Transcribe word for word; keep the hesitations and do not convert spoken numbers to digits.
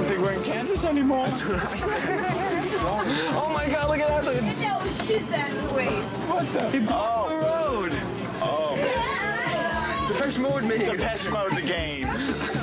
don't think we're in Kansas anymore. Oh my God, look at that. Look at No shit that way. What the? He blocked the road. Oh. The first mode made. The best mode of the game.